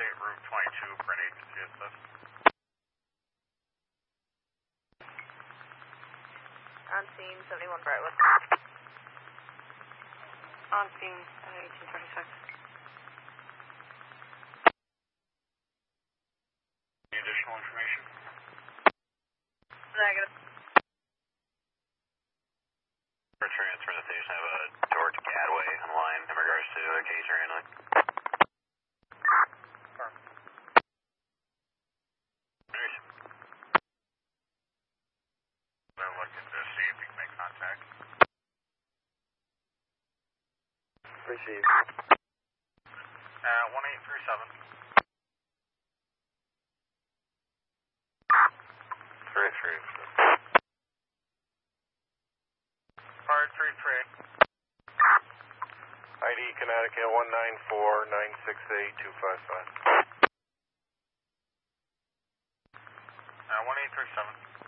Route 22 for an agency assist. On scene, 71 Brightwood. On scene, 1836. Any additional information? Negative. For transfer, the station have a George Gadway on the line in regards to a case you're handling. They're looking to see if we can make contact. Receive. 1837. 33. Hard 33. ID Connecticut 194-968-255. 1837.